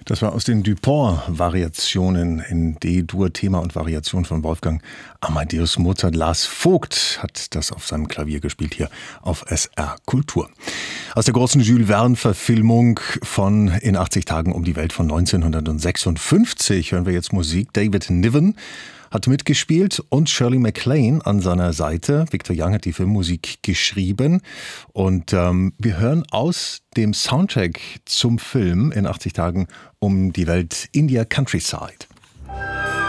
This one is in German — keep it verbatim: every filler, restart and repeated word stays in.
Das war aus den Dupont-Variationen in D-Dur, Thema und Variation von Wolfgang Amadeus Mozart. Lars Vogt hat das auf seinem Klavier gespielt hier auf S R Kultur. Aus der großen Jules Verne-Verfilmung von In achtzig Tagen um die Welt von neunzehnhundertsechsundfünfzig hören wir jetzt Musik. David Niven hat mitgespielt und Shirley MacLaine an seiner Seite. Victor Young hat die Filmmusik geschrieben und ähm, wir hören aus dem Soundtrack zum Film In achtzig Tagen um die Welt India Countryside.